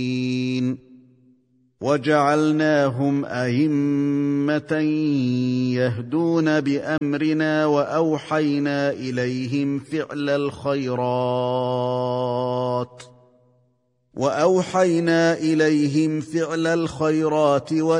وجعلناهم أئمة يهدون بأمرنا وأوحينا إليهم فعل الخيرات